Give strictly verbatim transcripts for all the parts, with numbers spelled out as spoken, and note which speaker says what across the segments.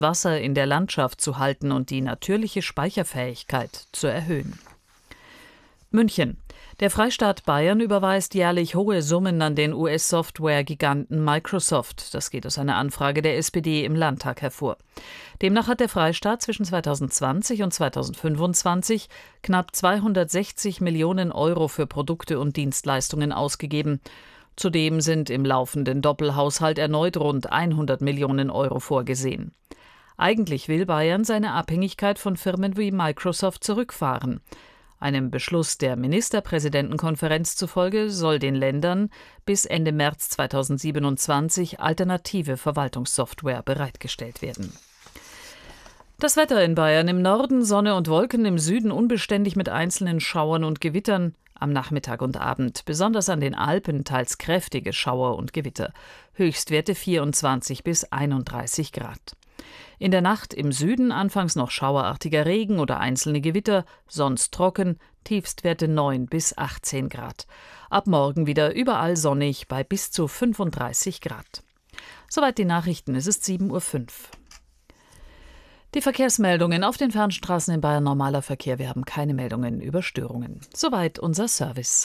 Speaker 1: Wasser in der Landschaft zu halten und die natürliche Speicherfähigkeit zu erhöhen. München. Der Freistaat Bayern überweist jährlich hohe Summen an den U S-Software-Giganten Microsoft. Das geht aus einer Anfrage der S P D im Landtag hervor. Demnach hat der Freistaat zwischen zweitausendzwanzig und zweitausendfünfundzwanzig knapp zweihundertsechzig Millionen Euro für Produkte und Dienstleistungen ausgegeben. Zudem sind im laufenden Doppelhaushalt erneut rund hundert Millionen Euro vorgesehen. Eigentlich will Bayern seine Abhängigkeit von Firmen wie Microsoft zurückfahren. Einem Beschluss der Ministerpräsidentenkonferenz zufolge soll den Ländern bis Ende März zweitausendsiebenundzwanzig alternative Verwaltungssoftware bereitgestellt werden. Das Wetter in Bayern: im Norden Sonne und Wolken, im Süden unbeständig mit einzelnen Schauern und Gewittern, am Nachmittag und Abend, besonders an den Alpen teils kräftige Schauer und Gewitter. Höchstwerte vierundzwanzig bis einunddreißig Grad. In der Nacht im Süden anfangs noch schauerartiger Regen oder einzelne Gewitter, sonst trocken, Tiefstwerte neun bis achtzehn Grad. Ab morgen wieder überall sonnig bei bis zu fünfunddreißig Grad. Soweit die Nachrichten, es ist sieben Uhr fünf. Die Verkehrsmeldungen auf den Fernstraßen in Bayern: normaler Verkehr. Wir haben keine Meldungen über Störungen. Soweit unser Service.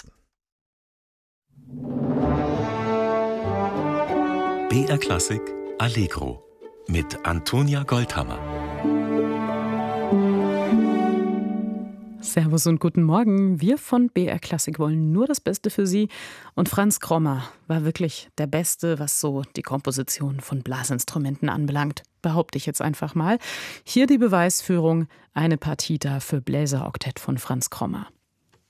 Speaker 2: B R Klassik Allegro mit Antonia Goldhammer.
Speaker 3: Servus und guten Morgen. Wir von B R Klassik wollen nur das Beste für Sie. Und Franz Krommer war wirklich der Beste, was so die Komposition von Blasinstrumenten anbelangt. Behaupte ich jetzt einfach mal. Hier die Beweisführung, eine Partita für Bläseroktett von Franz Krommer.